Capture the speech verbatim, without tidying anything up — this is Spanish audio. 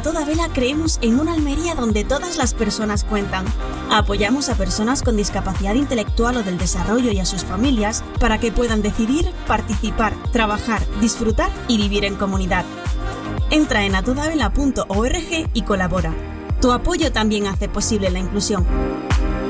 A Toda Vela creemos en una Almería donde todas las personas cuentan. Apoyamos a personas con discapacidad intelectual o del desarrollo y a sus familias para que puedan decidir, participar, trabajar, disfrutar y vivir en comunidad. Entra en a toda vela punto org y colabora. Tu apoyo también hace posible la inclusión.